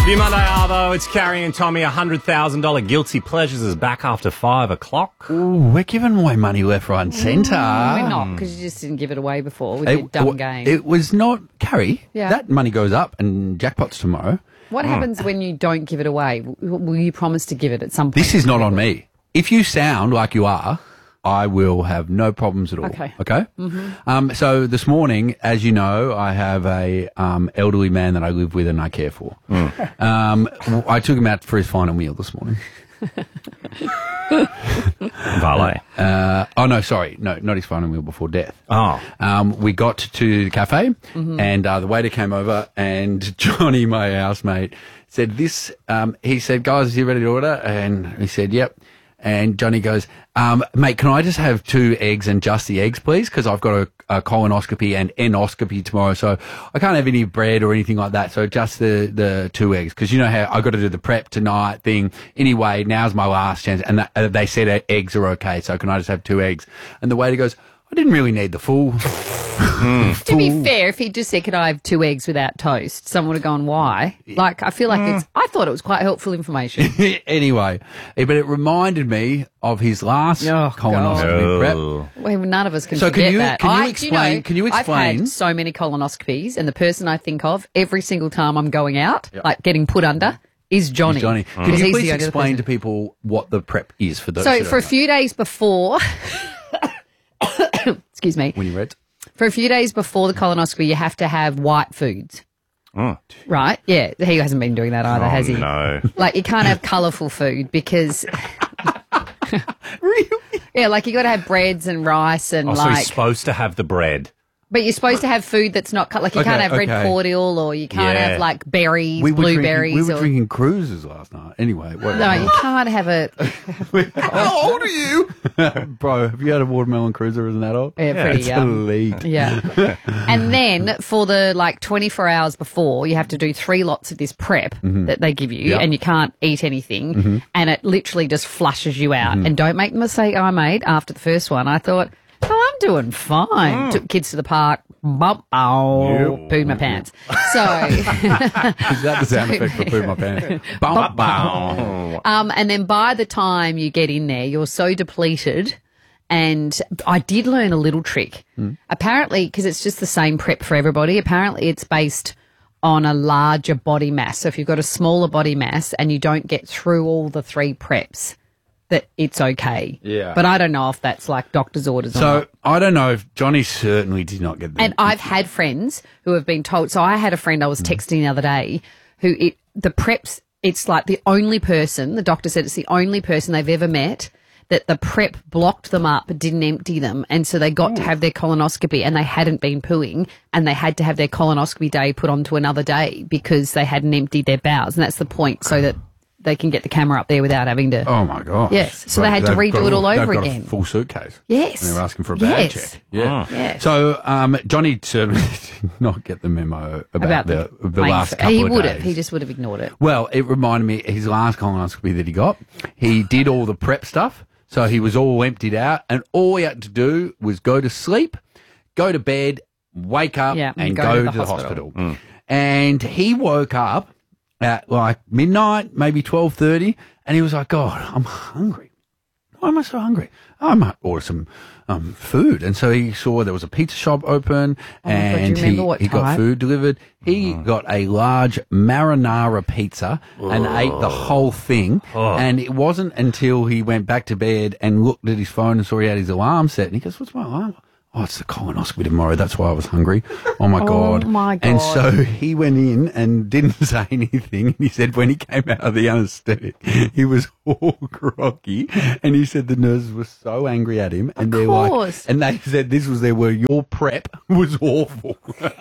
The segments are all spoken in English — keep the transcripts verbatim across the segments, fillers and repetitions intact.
The Monday Arvo, it's Carrie and Tommy. one hundred thousand dollars Guilty Pleasures is back after five o'clock. Ooh, we're giving away money left, right and centre. We're not, because you just didn't give it away before with your dumb it, game. It was not, Carrie, Yeah. that money goes up and jackpots tomorrow. What happens when you don't give it away? W- Will you promise to give it at some point? This is not on me. If you sound like you are, I will have no problems at all. Okay. Okay? Mm-hmm. Um, so this morning, as you know, I have a um, elderly man that I live with and I care for. Mm. Um, I took him out for his final meal this morning. Valet. Uh, oh, no, sorry. No, not his final meal before death. Oh. Um, we got to the cafe mm-hmm. and uh, the waiter came over and Johnny, my housemate, said this. Um, he said, guys, is you ready to order? And he said, yep. And Johnny goes, um, mate, can I just have two eggs and just the eggs, please? Because I've got a, a colonoscopy and endoscopy tomorrow, so I can't have any bread or anything like that. So just the, the two eggs. Because you know how I've got to do the prep tonight thing. Anyway, now's my last chance. And that, uh, they said eggs are okay, so can I just have two eggs? And the waiter goes, I didn't really need the full. mm. To be fair, if he just said, could I have two eggs without toast, someone would have gone, why? Like, I feel like mm. it's, I thought it was quite helpful information. Anyway, but it reminded me of his last oh, colonoscopy prep. Well, none of us can so forget can you, that. Can you I, explain? You know, can you explain? I've had so many colonoscopies, and the person I think of every single time I'm going out, yep. like getting put under, is Johnny. Is Johnny. Mm. Can you please explain to people what the prep is for those? So for a few days before... Excuse me. When you read? For a few days before the colonoscopy, you have to have white foods. Oh. Right? Yeah. He hasn't been doing that either, oh, has he? No. Like, you can't have colourful food because... Really? Yeah, like you got to have breads and rice and oh, like... so he's supposed to have the bread. But you're supposed to have food that's not cut. Like you okay, can't have okay. red cordial or you can't yeah. have like berries, we were blueberries. Drinking, we were or... drinking cruises last night. Anyway, whatever. No, you can't have a... How old are you? Bro, have you had a watermelon cruiser as an adult? Yeah, pretty it's young. elite. Yeah. And then for the like twenty-four hours before, you have to do three lots of this prep mm-hmm. that they give you, yep. and you can't eat anything, mm-hmm. and it literally just flushes you out. Mm-hmm. And don't make the mistake I made after the first one. I thought, oh, I'm doing fine. Mm. Took kids to the park. Bump, oh, yep. Pooed my pants. So, is that the sound effect for pooed my pants? Bump, bow. Um, and then by the time you get in there, you're so depleted. And I did learn a little trick. Mm. Apparently, because it's just the same prep for everybody. Apparently, it's based on a larger body mass. So if you've got a smaller body mass and you don't get through all the three preps, that it's okay. Yeah. But I don't know if that's like doctor's orders so, or not. So I don't know if Johnny certainly did not get the... And I've had friends who have been told... So I had a friend I was texting the other day who it the preps, it's like the only person, the doctor said it's the only person they've ever met that the prep blocked them up, didn't empty them, and so they got Ooh. to have their colonoscopy and they hadn't been pooing and they had to have their colonoscopy day put onto another day because they hadn't emptied their bowels. And that's the point, so that they can get the camera up there without having to... Oh, my gosh. Yes. So, so they had to redo it all over they've got again. A full suitcase. Yes. And they were asking for a bag yes. check. Yeah. Oh. Yes. So um, Johnny certainly did not get the memo about, about the, the, the last couple he of would days. have. He just would have ignored it. Well, it reminded me, his last colonoscopy that he got, he did all the prep stuff, so he was all emptied out, and all he had to do was go to sleep, go to bed, wake up, yeah, and, and go, go to the to the hospital. hospital. Mm. And he woke up at like midnight, maybe twelve thirty, and he was like, God, I'm hungry. Why am I so hungry? I might order some um, food. And so he saw there was a pizza shop open, oh and God, he, he got food delivered. He oh. got a large marinara pizza and oh. ate the whole thing. Oh. And it wasn't until he went back to bed and looked at his phone and saw he had his alarm set, and he goes, what's my alarm? Oh, it's the colonoscopy tomorrow. That's why I was hungry. Oh, my God. Oh, my God. And so he went in and didn't say anything. And he said when he came out of the anaesthetic, he was all groggy. And he said the nurses were so angry at him. And of they're course. like, and they said this was their word, your prep was awful.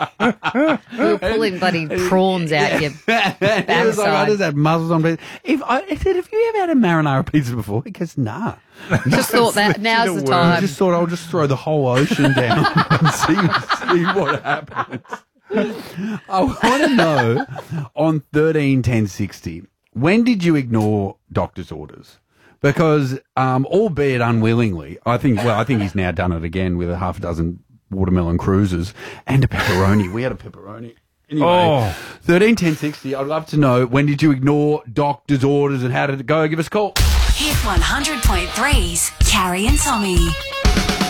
We were pulling bloody prawns out your backside. He was like, I just had mussels on pizza. If I, I said, have you ever had a marinara pizza before? He goes, nah. Just thought that now's the time. I just thought I'll just throw the whole ocean down and see, see what happens. I want to know, on thirteen ten sixty, when did you ignore doctor's orders? Because, um, albeit unwillingly, I think, well, I think he's now done it again with a half a dozen watermelon cruises and a pepperoni. We had a pepperoni. Anyway, Oh. thirteen ten sixty. I'd love to know, when did you ignore doctor's orders and how did it go? Give us a call. Hit one hundred point three's Carrie and Tommy.